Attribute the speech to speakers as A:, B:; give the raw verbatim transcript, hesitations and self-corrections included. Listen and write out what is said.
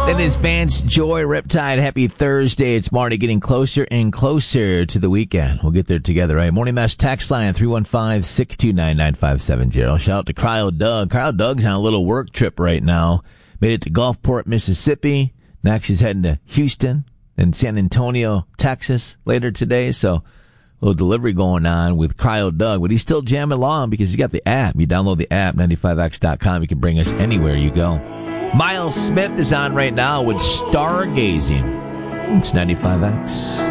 A: That is Vance Joy, Riptide. Happy Thursday. It's Marty getting closer and closer to the weekend. We'll get there together, right? Morning Mass text line three one five, six two nine, nine five seven zero. Shout out to Cryo Doug. Cryo Doug's on a little work trip right now. Made it to Gulfport, Mississippi. Next he's heading to Houston and San Antonio, Texas later today. So a little delivery going on with Cryo Doug, but he's still jamming along because he's got the app. You download the app, ninety-five X dot com. You can bring us anywhere you go. Miles Smith is on right now with Stargazing. It's ninety-five X.